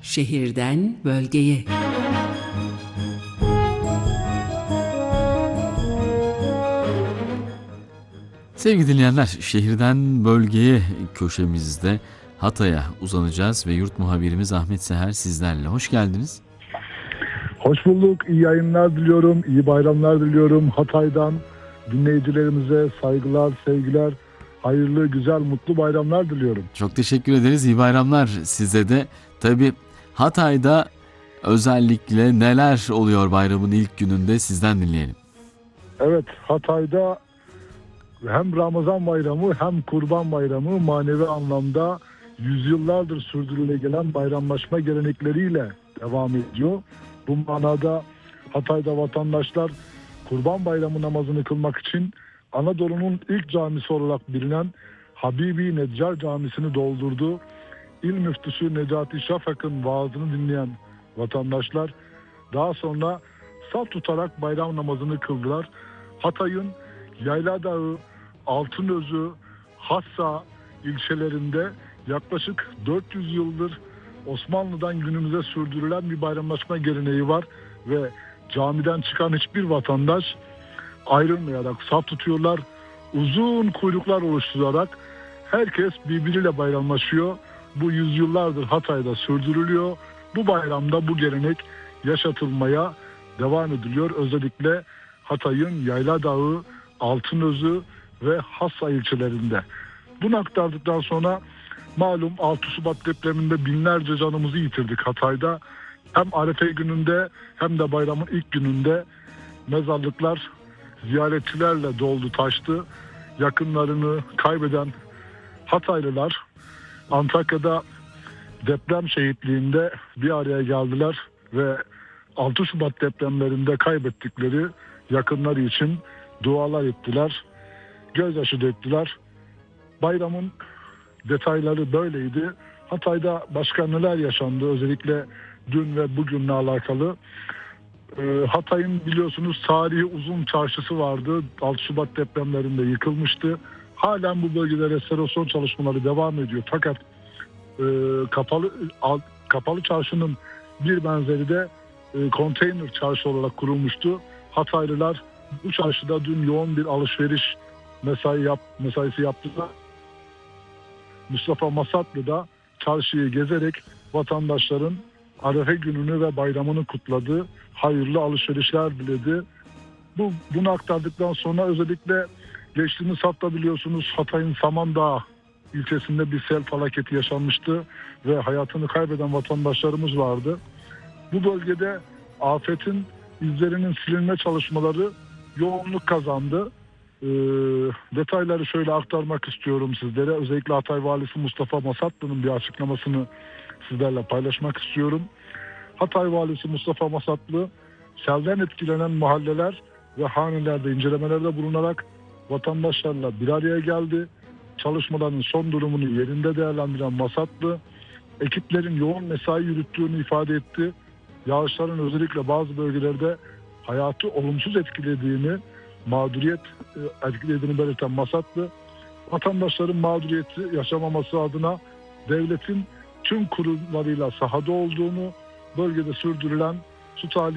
Şehirden bölgeye. Sevgili dinleyenler, şehirden bölgeye köşemizde Hatay'a uzanacağız ve yurt muhabirimiz Ahmet Seher sizlerle. Hoş geldiniz. Hoş bulduk. İyi yayınlar diliyorum. İyi bayramlar diliyorum. Hatay'dan dinleyicilerimize saygılar, sevgiler, hayırlı, güzel, mutlu bayramlar diliyorum. Çok teşekkür ederiz. İyi bayramlar size de. Tabii Hatay'da özellikle neler oluyor bayramın ilk gününde sizden dinleyelim. Evet, Hatay'da hem Ramazan bayramı hem Kurban bayramı manevi anlamda yüzyıllardır sürdürüle gelen bayramlaşma gelenekleriyle devam ediyor. Bu manada Hatay'da vatandaşlar Kurban Bayramı namazını kılmak için Anadolu'nun ilk camisi olarak bilinen Habibi Neccar Camisi'ni doldurdu. İl Müftüsü Necati Şafak'ın vaazını dinleyen vatandaşlar daha sonra saf tutarak bayram namazını kıldılar. Hatay'ın Yayladağ, Altınözü, Hassa ilçelerinde yaklaşık 400 yıldır Osmanlı'dan günümüze sürdürülen bir bayramlaşma geleneği var ve camiden çıkan hiçbir vatandaş ayrılmayarak saf tutuyorlar. Uzun kuyruklar oluşturarak herkes birbiriyle bayramlaşıyor. Bu yüzyıllardır Hatay'da sürdürülüyor. Bu bayramda bu gelenek yaşatılmaya devam ediliyor. Özellikle Hatay'ın Yayladağ, Altınözü ve Hassa ilçelerinde. Bunu aktardıktan sonra malum 6 Şubat depreminde binlerce canımızı yitirdik Hatay'da. Hem Arefe gününde hem de bayramın ilk gününde mezarlıklar ziyaretçilerle doldu taştı. Yakınlarını kaybeden Hataylılar Antakya'da deprem şehitliğinde bir araya geldiler ve 6 Şubat depremlerinde kaybettikleri yakınları için dualar ettiler, gözyaşı döktüler. Bayramın detayları böyleydi. Hatay'da başka neler yaşandı özellikle dün ve bugünle alakalı? Hatay'ın biliyorsunuz tarihi uzun çarşısı vardı. 6 Şubat depremlerinde yıkılmıştı. Halen bu bölgede restorasyon çalışmaları devam ediyor. Fakat kapalı çarşının bir benzeri de konteyner çarşı olarak kurulmuştu. Hataylılar bu çarşıda dün yoğun bir alışveriş mesaisi yaptılar. Mustafa Masatlı da çarşıyı gezerek vatandaşların Arefe gününü ve bayramını kutladı. Hayırlı alışverişler diledi. Bunu aktardıktan sonra özellikle geçtiğimiz hafta biliyorsunuz Hatay'ın Samandağ ilçesinde bir sel felaketi yaşanmıştı ve hayatını kaybeden vatandaşlarımız vardı. Bu bölgede afetin izlerinin silinme çalışmaları yoğunluk kazandı. Detayları şöyle aktarmak istiyorum sizlere. Özellikle Hatay Valisi Mustafa Masatlı'nın bir açıklamasını sizlerle paylaşmak istiyorum. Hatay Valisi Mustafa Masatlı, selden etkilenen mahalleler ve hanelerde incelemelerde bulunarak vatandaşlarla bir araya geldi. Çalışmaların son durumunu yerinde değerlendiren Masatlı, ekiplerin yoğun mesai yürüttüğünü ifade etti. Yağışların özellikle bazı bölgelerde hayatı olumsuz etkilediğini, mağduriyet etkilediğini belirten Masatlı, vatandaşların mağduriyeti yaşamaması adına devletin tüm kurumlarıyla sahada olduğunu, bölgede sürdürülen su tahliye